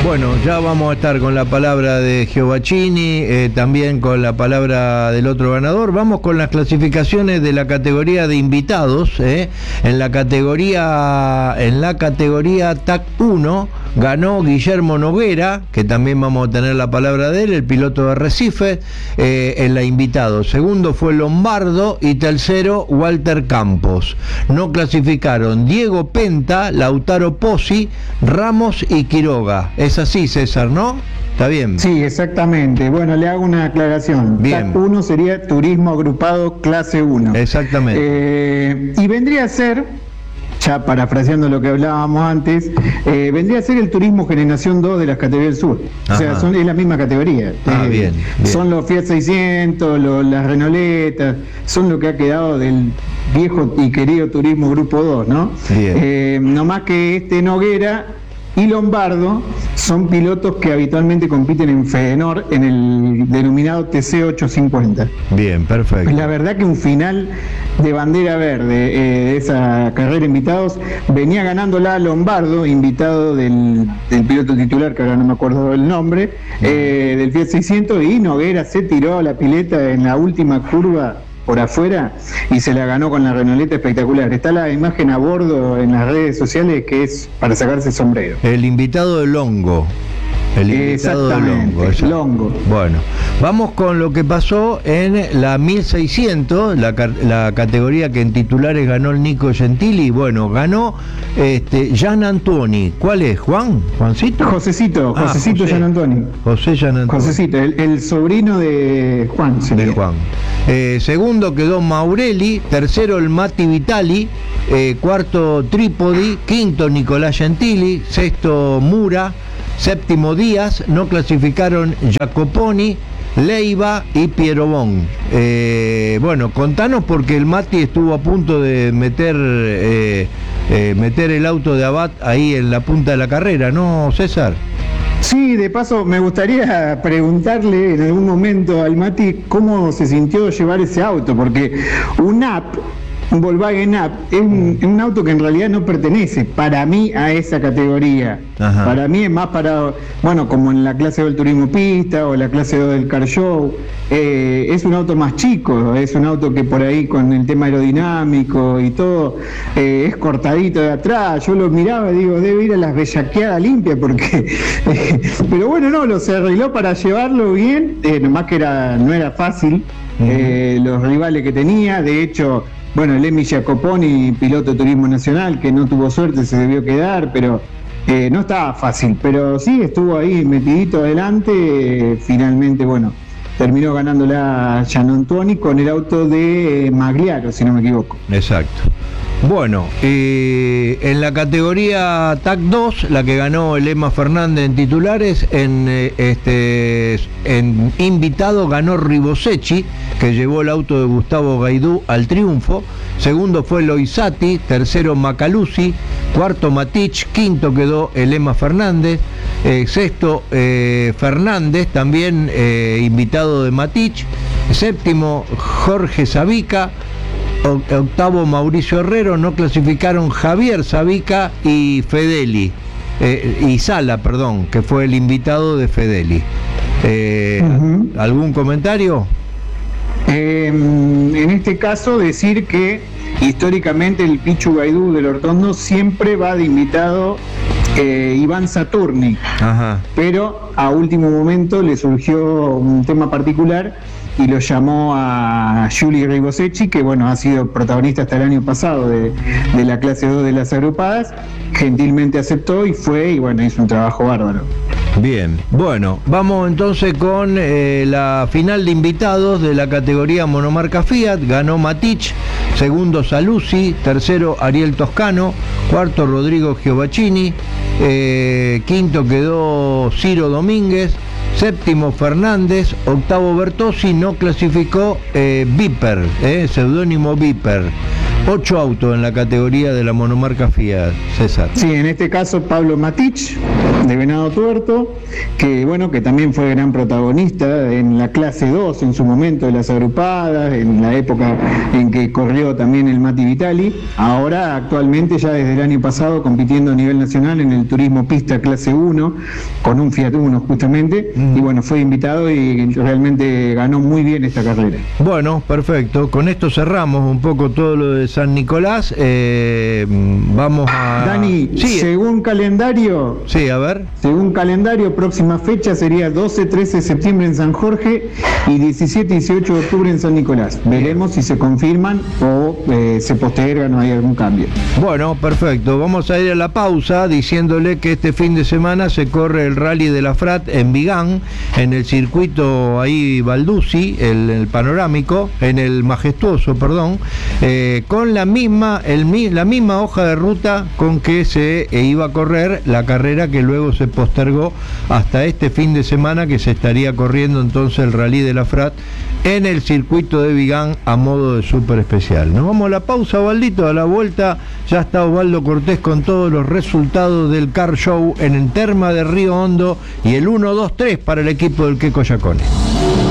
Bueno, ya vamos a estar con la palabra de Giovacchini, también con la palabra del otro ganador. Vamos con las clasificaciones de la categoría de invitados. En la categoría TAC 1 ganó Guillermo Noguera, que también vamos a tener la palabra de él, el piloto de Recife, en la invitado. Segundo fue Lombardo y tercero Walter Campos. No clasificaron Diego Penta, Lautaro Pozzi, Ramos y Quiroga. Es así, César, ¿no? ¿Está bien? Sí, exactamente. Bueno, le hago una aclaración. Bien. TAC 1 sería Turismo Agrupado Clase 1. Exactamente. Y vendría a ser, ya parafraseando lo que hablábamos antes, vendría a ser el Turismo Generación 2 de las categorías del sur. Ajá. O sea, es la misma categoría. Bien. Son los Fiat 600, las Renoletas, son lo que ha quedado del viejo y querido Turismo Grupo 2, ¿no? Bien. No más que Noguera y Lombardo son pilotos que habitualmente compiten en Fedenor en el denominado TC 850. Bien, perfecto. La verdad que un final de bandera verde de esa carrera invitados, venía ganándola Lombardo, invitado del piloto titular, que ahora no me acuerdo el nombre, del Fiat 600, y Noguera se tiró a la pileta en la última curva por afuera y se la ganó con la Renoleta espectacular. Está la imagen a bordo en las redes sociales, que es para sacarse el sombrero. El invitado de Longo. El invitado de Longo. Longo. Bueno, vamos con lo que pasó en la 1600, la categoría que en titulares ganó el Nico Gentili. Bueno, ganó Gian Antoni. ¿Cuál es? ¿Juancito? Josecito Gian Antoni. José Gian Antoni. Josecito, el sobrino de Juan. Sería. De Juan. Segundo quedó Maurelli, tercero el Matti Vitali, cuarto Trípodi, quinto Nicolás Gentili, sexto Mura, séptimo Díaz. No clasificaron Jacoponi, Leiva y Pierobón. Bueno, contanos, porque el Mati estuvo a punto de meter el auto de Abad ahí en la punta de la carrera, ¿no, César? Sí, de paso me gustaría preguntarle en algún momento al Mati cómo se sintió llevar ese auto, porque un Volkswagen Up es un auto que en realidad no pertenece para mí a esa categoría. Ajá. Para mí es más para, bueno, como en la clase del turismo pista o la clase 2 del car show, es un auto más chico, es un auto que por ahí con el tema aerodinámico y todo es cortadito de atrás. Yo lo miraba y digo, debe ir a las bellaqueadas limpias, porque pero bueno, no, se arregló para llevarlo bien, nomás que no era fácil. Los rivales que tenía, de hecho, bueno, el Emi Jacoponi, piloto de turismo nacional, que no tuvo suerte, se debió quedar, pero no estaba fácil, pero sí estuvo ahí metidito adelante. Finalmente, bueno, terminó ganándola Gian Antoni con el auto de Magliaro, si no me equivoco. Exacto. Bueno, en la categoría TAC 2, la que ganó el Emma Fernández en titulares, en invitado ganó Ribosecchi, que llevó el auto de Gustavo Gaidú al triunfo. Segundo fue Loisati, tercero Macalusi, cuarto Matich, quinto quedó el Emma Fernández, sexto Fernández, también invitado de Matich, séptimo Jorge Sabica, octavo Mauricio Herrero. No clasificaron Javier Sabica y Fedeli, y Sala, perdón, que fue el invitado de Fedeli. ¿Algún comentario? En este caso, decir que históricamente el Pichu Gaidú del Hortondo siempre va de invitado Iván Saturni. Ajá. Pero a último momento le surgió un tema particular y lo llamó a Juli Ribosecchi, que bueno, ha sido protagonista hasta el año pasado de la clase 2 de las agrupadas. Gentilmente aceptó y fue, y bueno, hizo un trabajo bárbaro. Bien, bueno, vamos entonces con la final de invitados de la categoría monomarca Fiat. Ganó Matich, segundo Saluzzi, tercero Ariel Toscano, cuarto Rodrigo Giovacchini, quinto quedó Ciro Domínguez, séptimo Fernández, octavo Bertossi. No clasificó Viper, seudónimo Viper. 8 autos en la categoría de la monomarca Fiat, César. Sí, en este caso Pablo Matich, de Venado Tuerto, que bueno, que también fue gran protagonista en la clase 2 en su momento de las agrupadas, en la época en que corrió también el Mati Vitali. Ahora, actualmente, ya desde el año pasado, compitiendo a nivel nacional en el turismo pista clase 1, con un Fiat Uno justamente, y bueno, fue invitado y realmente ganó muy bien esta carrera. Bueno, perfecto. Con esto cerramos un poco todo lo de San Nicolás. Vamos a... Dani, sí. Según calendario, próxima fecha sería 12-13 de septiembre en San Jorge y 17-18 de octubre en San Nicolás. Veremos si se confirman o se postergan o hay algún cambio. Bueno, perfecto. Vamos a ir a la pausa diciéndole que este fin de semana se corre el Rally de la Frat en Vigán, en el circuito ahí Balduzzi, el panorámico, en el majestuoso, perdón, con la misma hoja de ruta con que se iba a correr la carrera que luego se postergó hasta este fin de semana, que se estaría corriendo entonces el Rally de la Frat en el circuito de Vigán a modo de súper especial. Nos vamos a la pausa, Osvaldito. A la vuelta ya está Osvaldo Cortés con todos los resultados del Car Show en el Terma de Río Hondo y el 1-2-3 para el equipo del Queco Yacone.